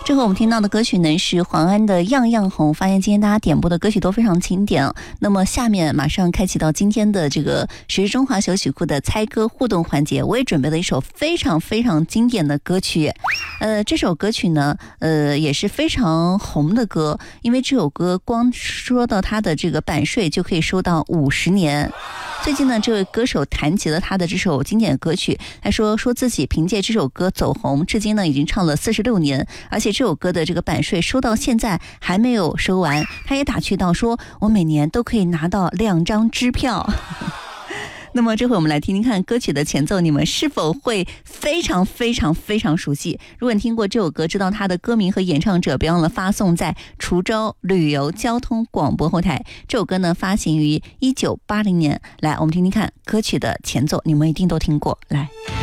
这回我们听到的歌曲呢是黄安的《样样红》，发现今天大家点播的歌曲都非常经典啊。那么下面马上开启到今天的这个时中华小曲库的猜歌互动环节，我也准备了一首非常非常经典的歌曲。这首歌曲呢也是非常红的歌，因为这首歌光说到它的这个版税就可以收到50年。最近呢，这位歌手谈及了他的这首经典歌曲，他说自己凭借这首歌走红，至今呢已经唱了46年，而且这首歌的这个版税收到现在还没有收完。他也打趣到说，我每年都可以拿到2张支票。那么这回我们来听听看歌曲的前奏，你们是否会非常非常非常熟悉？如果你听过这首歌，知道它的歌名和演唱者，别忘了发送在滁州旅游交通广播后台。这首歌呢发行于1980年。来，我们听听看歌曲的前奏，你们一定都听过。来。